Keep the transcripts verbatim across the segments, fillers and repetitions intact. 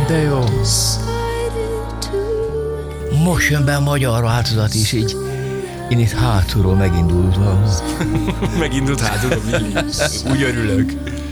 De jó. Most jön be a magyar változat is, így én itt hátulról megindult valami. Megindult hátulról, úgy örülök.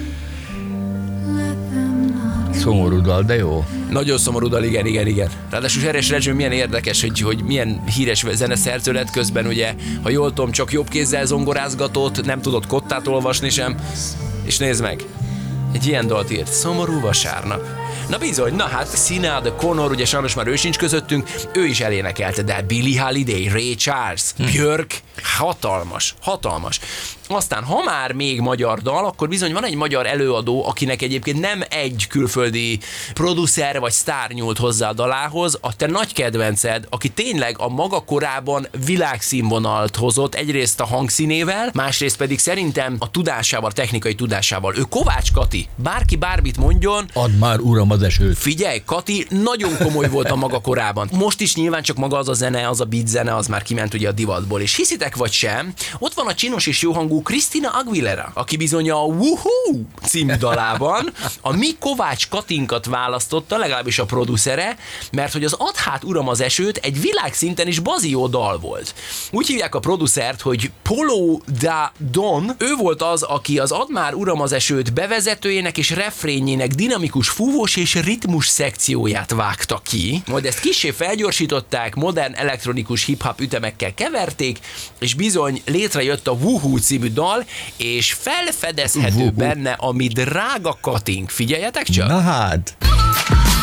Szomorú dal, de jó. Nagyon szomorú dal, igen, igen, igen. Ráadásul Seres Rezső milyen érdekes, hogy, hogy milyen híres zeneszerző lett közben, ugye, ha jól tudom, csak jobb kézzel zongorázgatott, nem tudott kottát olvasni sem, és nézd meg, egy ilyen dalt írt, Szomorú vasárnap. Na bizony, na hát Sinéad O'Connor, ugye sajnos már ő sincs közöttünk, ő is elénekelte, de Billie Holiday, Ray Charles, hm. Björk, hatalmas, hatalmas. Aztán, ha már még magyar dal, akkor bizony van egy magyar előadó, akinek egyébként nem egy külföldi producer vagy sztár nyúlt hozzá a dalához, a te nagy kedvenced, aki tényleg a maga korában világszínvonalt hozott, egyrészt a hangszínével, másrészt pedig szerintem a tudásával, a technikai tudásával. Ő Kovács Kati, bárki bármit mondjon. Add már, uram, az esőt. Figyelj, Kati nagyon komoly volt a maga korában. Most is nyilván csak maga az a zene, az a beat zene, az már kiment ugye a divatból. És hiszitek vagy sem, ott van a csinos és jóhangú Christina Aguilera, aki bizony a Woohoo című dalában a mi Kovács Katinkat választotta, legalábbis a producere, mert hogy az Add hát uram az esőt egy világszinten is bazió dal volt. Úgy hívják a producert, hogy Polo da Don, ő volt az, aki az Add már uram az esőt bevezetőjének és refrényének dinamikus fúvós és ritmus szekcióját vágta ki, majd ezt kissé felgyorsították, modern elektronikus hip-hop ütemekkel keverték, és bizony létrejött a Woohoo című dal, és felfedezhető Woohoo. benne a mi drága Katink. Figyeljetek csak! Na hát!